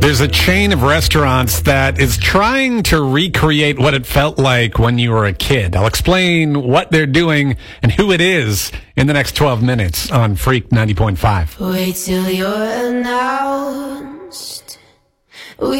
There's a chain of restaurants that is trying to recreate what it felt like when you were a kid. I'll explain what they're doing and who it is in the next 12 minutes on Freak 90.5. Wait till you're announced.